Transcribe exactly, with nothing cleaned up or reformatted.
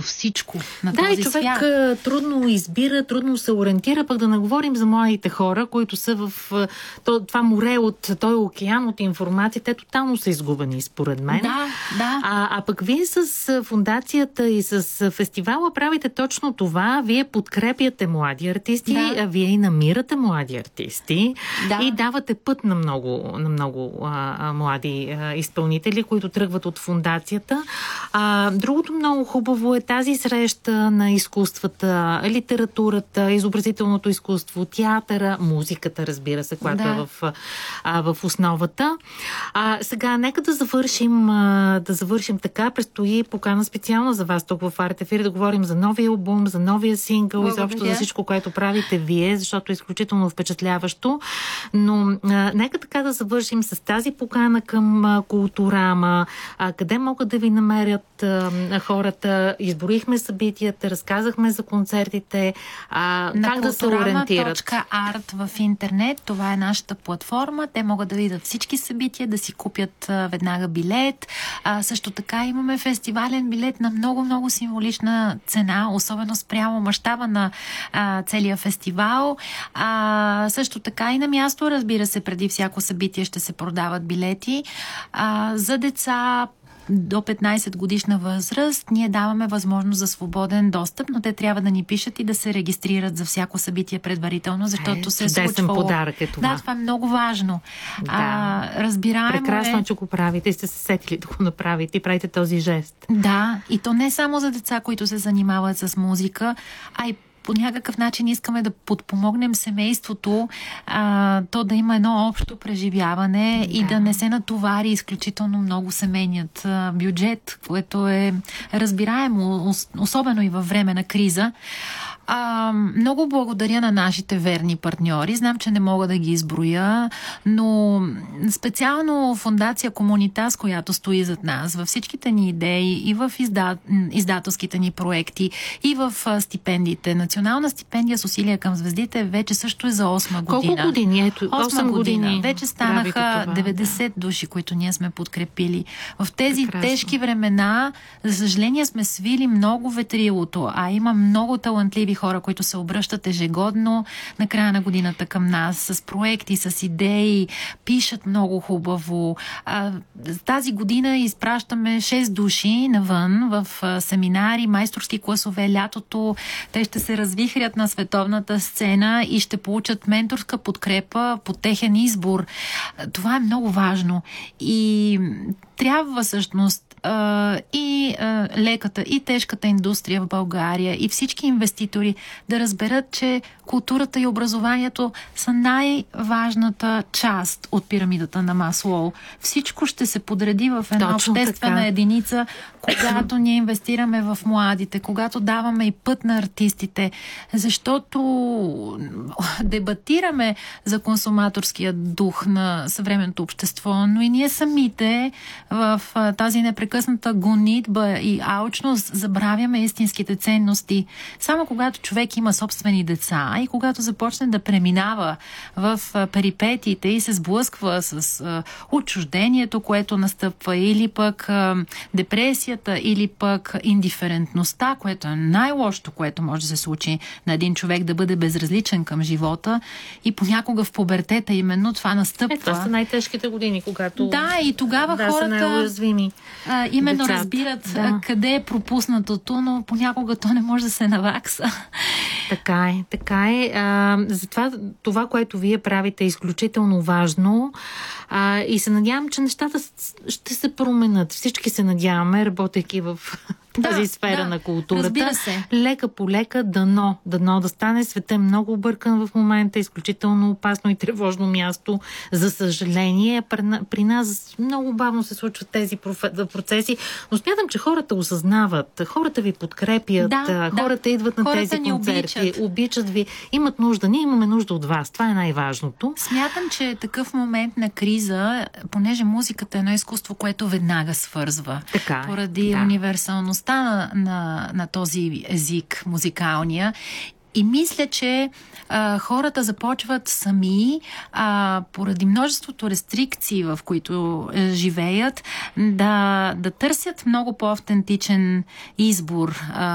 всичко на да, този и човек свят. трудно избира, трудно се ориентира, пък да не говорим за младите хора, които са в това море от този океан от информация, те тотално са изгубени, според мен. Да, да. А, а пък вие с фундацията и с фестивала правите точно това. Вие подкрепяте млади артисти, да. а вие и намирате млади артисти да. и давате път на много, на много а, а, млади а, изпълнители, които тръгват от фундацията. А, другото много хубаво е тази среща на изкуствата, литературата, изобразителното изкуство, театъра, музиката, разбира се, която да. е в, а, в основата. А, сега, нека да завършим, а, да завършим така. Предстои покана специална за вас тук в Арт Ефир, да говорим за новия албум, за новия сингъл, Благодаря. изобщо за всичко, което правите вие, защото е изключително впечатляващо. Но а, нека така да завършим с тази покана към а, Културама. А, къде могат да ви намерят а, хората? Изборихме събитията, разказахме за концертите. А, на как да се ориентират? Арт в интернет. Това е нашата платформа. Те могат да видят всички събития, да си купят а, веднага билет. А, също така имаме фестивален билет на много-много символична цена, особено спрямо мащаба на а, целия фестивал. А, също така и на място, разбира се, преди всяко събитие ще се продават билети. А, за деца до петнайсет годишна възраст ние даваме възможност за свободен достъп, но те трябва да ни пишат и да се регистрират за всяко събитие предварително, защото е, се е случвало. Подарък е това. Да, това е много важно. Да. А, разбираемо Прекрасно, е, че го правите и сте се сетили да го направите и правите този жест. Да, и то не само за деца, които се занимават с музика, а и по някакъв начин искаме да подпомогнем семейството, а, то да има едно общо преживяване да. и да не се натовари изключително много семейният а, бюджет, което е разбираемо, особено и във време на криза. А, много благодаря на нашите верни партньори. Знам, че не мога да ги изброя, но специално фундация Комунитас, която стои зад нас, във всичките ни идеи и в изда... издателските ни проекти, и в а, стипендиите. Национална стипендия с усилия към звездите вече също е за осма година. Колко години? Ето, осем години. Вече станаха деветдесет да. души, които ние сме подкрепили. В тези Прекрасно. тежки времена, за съжаление, сме свили много ветрилото, а има много талантливи хора, които се обръщат ежегодно на края на годината към нас с проекти, с идеи, пишат много хубаво. А, тази година изпращаме шест души навън в а, семинари, майсторски класове. Лятото те ще се развихрят на световната сцена и ще получат менторска подкрепа по техен избор. Това е много важно. И трябва всъщност и а, леката, и тежката индустрия в България, и всички инвеститори да разберат, че културата и образованието са най-важната част от пирамидата на Маслоу. Всичко ще се подреди в една Точно обществена така. единица, когато ние инвестираме в младите, когато даваме и път на артистите, защото дебатираме за консуматорския дух на съвременното общество, но и ние самите в тази непрекъсната гонитба и алчност забравяме истинските ценности. Само когато човек има собствени деца и когато започне да преминава в перипетиите и се сблъсква с отчуждението, което настъпва, или пък депресията, или пък индиферентността, което е най-лошото, което може да се случи на един човек, да бъде безразличен към живота, и понякога в пубертета именно това настъпва. Е, това са най-тежките години, когато да, и тогава да, хората са най-уязвими. А, именно Децата. разбират да. къде е пропуснатото, но понякога то не може да се навакса. Така е, така е. А, затова това, което вие правите, е изключително важно, а, и се надявам, че нещата ще се променят. Всички се надяваме, работейки в тази да, сфера да, на културата. Разбира се. Лека по лека, дано, дано да стане. Светът е много объркан в момента, изключително опасно и тревожно място, за съжаление. При нас много бавно се случват тези процеси, но смятам, че хората осъзнават, хората ви подкрепят, да, хората да. идват на хората тези концерти, обичат. обичат ви, имат нужда. Ние имаме нужда от вас. Това е най-важното. Смятам, че е такъв момент на криза, понеже музиката е едно изкуство, което веднага свързва. Така, поради да. универсалността на, на, на този език, музикалния. И мисля, че а, хората започват сами, а, поради множеството рестрикции, в които е, живеят, да, да търсят много по-автентичен избор. А,